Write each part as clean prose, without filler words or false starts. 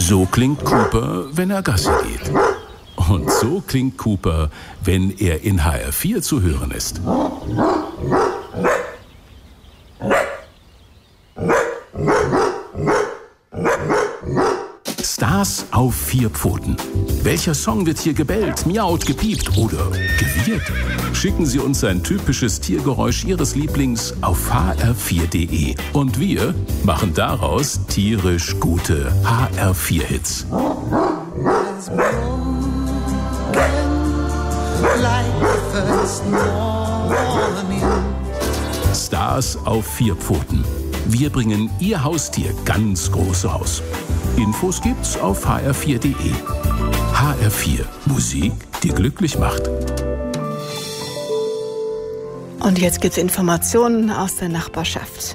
So klingt Cooper, wenn er Gassi geht. Und so klingt Cooper, wenn er in HR4 zu hören ist. Stars auf 4 Pfoten. Welcher Song wird hier gebellt, miaut, gepiept oder gewirrt? Schicken Sie uns ein typisches Tiergeräusch Ihres Lieblings auf hr4.de. Und wir machen daraus tierisch gute HR4-Hits. Stars auf 4 Pfoten. Wir bringen Ihr Haustier ganz groß raus. Infos gibt's auf hr4.de. HR4, Musik, die glücklich macht. Und jetzt gibt's Informationen aus der Nachbarschaft.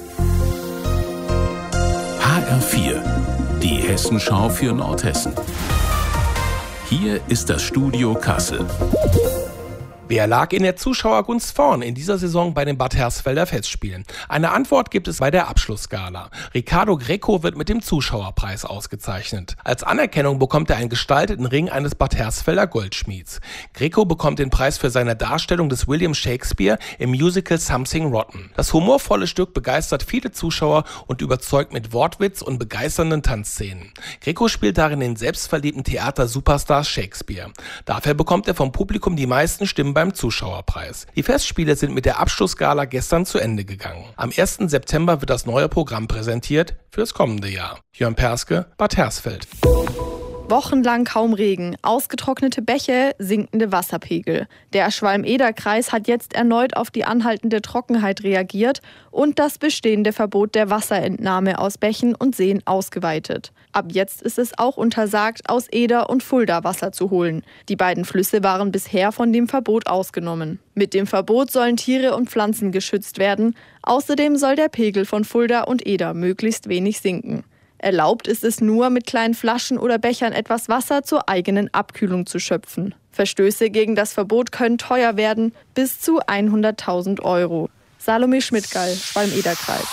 HR4, die Hessenschau für Nordhessen. Hier ist das Studio Kassel. Wer lag in der Zuschauergunst vorn in dieser Saison bei den Bad Hersfelder Festspielen? Eine Antwort gibt es bei der Abschlussgala. Ricardo Greco wird mit dem Zuschauerpreis ausgezeichnet. Als Anerkennung bekommt er einen gestalteten Ring eines Bad Hersfelder Goldschmieds. Greco bekommt den Preis für seine Darstellung des William Shakespeare im Musical Something Rotten. Das humorvolle Stück begeistert viele Zuschauer und überzeugt mit Wortwitz und begeisternden Tanzszenen. Greco spielt darin den selbstverliebten Theater-Superstar Shakespeare. Dafür bekommt er vom Publikum die meisten Stimmen beim Zuschauerpreis. Die Festspiele sind mit der Abschlussgala gestern zu Ende gegangen. Am 1. September wird das neue Programm präsentiert fürs kommende Jahr. Jörn Perske, Bad Hersfeld. Wochenlang kaum Regen, ausgetrocknete Bäche, sinkende Wasserpegel. Der Schwalm-Eder-Kreis hat jetzt erneut auf die anhaltende Trockenheit reagiert und das bestehende Verbot der Wasserentnahme aus Bächen und Seen ausgeweitet. Ab jetzt ist es auch untersagt, aus Eder und Fulda Wasser zu holen. Die beiden Flüsse waren bisher von dem Verbot ausgenommen. Mit dem Verbot sollen Tiere und Pflanzen geschützt werden. Außerdem soll der Pegel von Fulda und Eder möglichst wenig sinken. Erlaubt ist es nur, mit kleinen Flaschen oder Bechern etwas Wasser zur eigenen Abkühlung zu schöpfen. Verstöße gegen das Verbot können teuer werden, bis zu 100.000 €. Salome Schmidtgall, Schwalm-Eder-Kreis.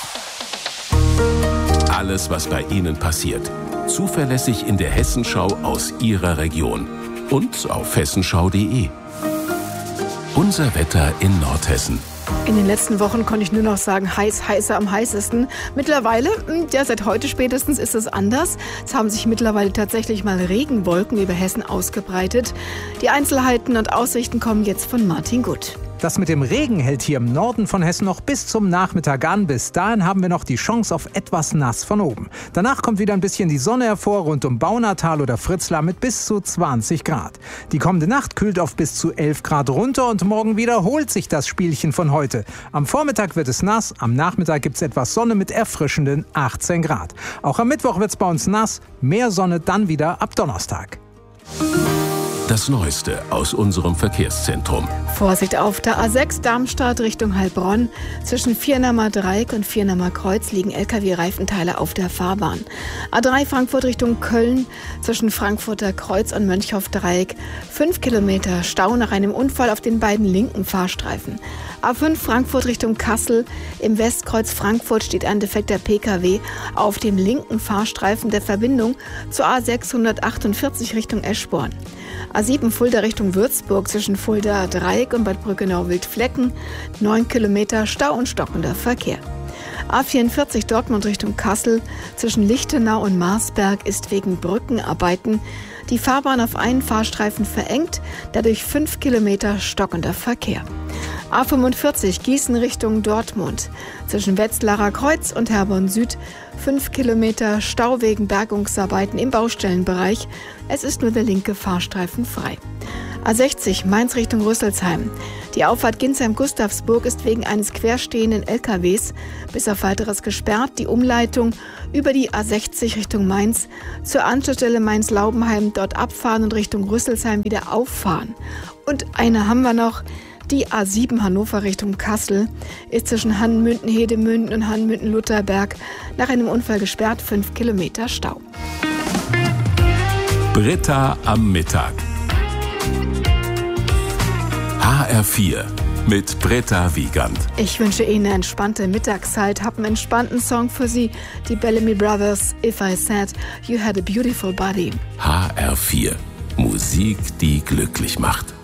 Alles, was bei Ihnen passiert. Zuverlässig in der Hessenschau aus Ihrer Region. Und auf hessenschau.de. Unser Wetter in Nordhessen. In den letzten Wochen konnte ich nur noch sagen, heißer am heißesten. Mittlerweile, ja seit heute spätestens, ist es anders. Es haben sich mittlerweile tatsächlich mal Regenwolken über Hessen ausgebreitet. Die Einzelheiten und Aussichten kommen jetzt von Martin Gutt. Das mit dem Regen hält hier im Norden von Hessen noch bis zum Nachmittag an. Bis dahin haben wir noch die Chance auf etwas nass von oben. Danach kommt wieder ein bisschen die Sonne hervor, rund um Baunatal oder Fritzlar mit bis zu 20 Grad. Die kommende Nacht kühlt auf bis zu 11 Grad runter und morgen wiederholt sich das Spielchen von heute. Am Vormittag wird es nass, am Nachmittag gibt es etwas Sonne mit erfrischenden 18 Grad. Auch am Mittwoch wird es bei uns nass, mehr Sonne dann wieder ab Donnerstag. Das Neueste aus unserem Verkehrszentrum. Vorsicht auf der A6 Darmstadt Richtung Heilbronn. Zwischen Viernahmer Dreieck und Viernahmer Kreuz liegen LKW-Reifenteile auf der Fahrbahn. A3 Frankfurt Richtung Köln. Zwischen Frankfurter Kreuz und Mönchhoff Dreieck. 5 Kilometer Stau nach einem Unfall auf den beiden linken Fahrstreifen. A5 Frankfurt Richtung Kassel. Im Westkreuz Frankfurt steht ein defekter PKW auf dem linken Fahrstreifen der Verbindung zur A648 Richtung Eschborn. A7 Fulda Richtung Würzburg zwischen Fulda Dreieck und Bad Brückenau-Wildflecken. 9 Kilometer Stau und stockender Verkehr. A44 Dortmund Richtung Kassel zwischen Lichtenau und Marsberg ist wegen Brückenarbeiten die Fahrbahn auf einen Fahrstreifen verengt, dadurch 5 Kilometer stockender Verkehr. A45 Gießen Richtung Dortmund zwischen Wetzlarer Kreuz und Herborn Süd 5 Kilometer Stau wegen Bergungsarbeiten im Baustellenbereich. Es ist nur der linke Fahrstreifen frei. A60 Mainz Richtung Rüsselsheim. Die Auffahrt Ginsheim-Gustavsburg ist wegen eines querstehenden LKWs bis auf weiteres gesperrt. Die Umleitung über die A60 Richtung Mainz zur Anschlussstelle Mainz-Laubenheim dort abfahren und Richtung Rüsselsheim wieder auffahren. Und eine haben wir noch. Die A7 Hannover Richtung Kassel ist zwischen Hannmünden-Hedemünden und Hannmünden-Lutherberg nach einem Unfall gesperrt, 5 Kilometer Stau. Britta am Mittag. HR4, mit Britta Wiegand. Ich wünsche Ihnen eine entspannte Mittagszeit. Hab einen entspannten Song für Sie. Die Bellamy Brothers, If I Said You Had a Beautiful Body. HR4. Musik, die glücklich macht.